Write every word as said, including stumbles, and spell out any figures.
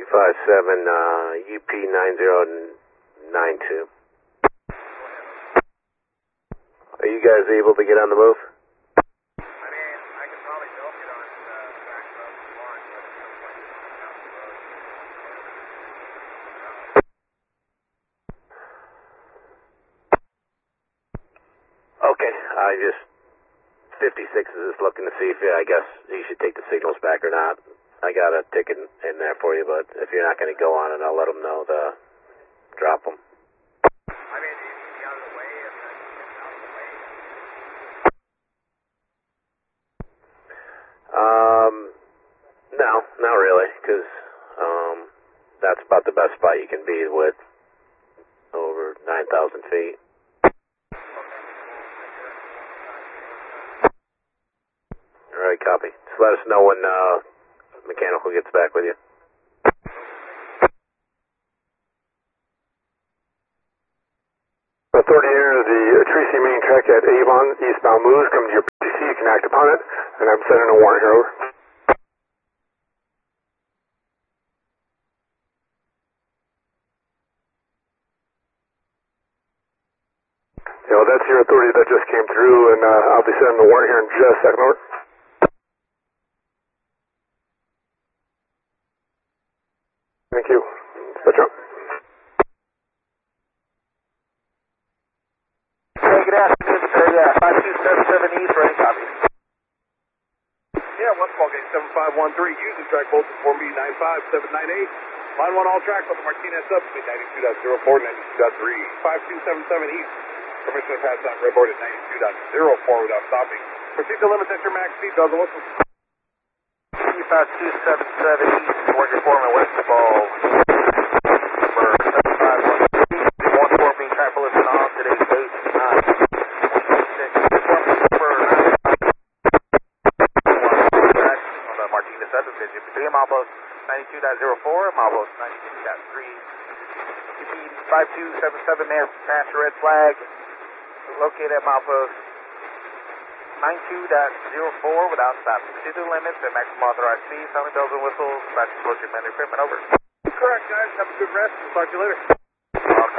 five seven, uh, U P nine zero nine two. Are you guys able to get on the move? I mean, I could probably go get on the back road if you want, but it's no point in down the road. Okay, I just, fifty-six is just looking to see if, yeah, I guess you should take the signals back or not. I got a ticket in there for you, but if you're not going to go on it, I'll let them know to drop them. I mean, do you need me out of the way if I get out of the way? Um, no, not really, because um, that's about the best spot you can be with over nine thousand feet. All right, copy. Just let us know when uh, mechanical gets back with you. Authority Air, the Tracy main track at Avon, eastbound moves, come to your P C, you can act upon it, and I'm sending a warrant here, over. You know, that's your authority that just came through, and uh, I'll be sending the warrant here in just a second, over. Thank you. Switch up. Hey, good afternoon, sir. Yeah, five two seven seven East, ready, copy. Yeah, one small gate seven five one three, using track voltage for me nine five seven nine eight. Line one all tracks on the Martinez subspeed ninety-two point zero four, ninety-two point three. five two seven seven East. Permission to pass on redboard at ninety-two point zero four without stopping. Proceed to limits at your max speed, doesn't listen. five two seven seven East, Warrior Foreman, West Ball. Number seven five one three. one four being track listen on today's date. nine twenty-six. Number on the Martinez subdivision. Between milepost ninety-two point zero four and milepost ninety-two point three. U P five two seven seven there, pass red flag. Located at milepost ninety-two point zero four without stopping. To the limits at maximum authorized speed, sounding bells and whistles, dispatch approaching main equipment, over. Correct, guys. Have a good rest. We'll talk to you later.